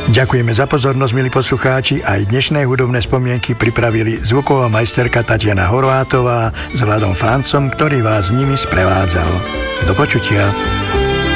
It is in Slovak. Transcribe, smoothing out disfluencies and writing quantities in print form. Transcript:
Ďakujeme za pozornosť, milí poslucháči. Aj dnešné hudobné spomienky pripravili zvuková majsterka Tatiana Horvátová s Vladom Francom, ktorý vás s nimi sprevádzal. Do počutia.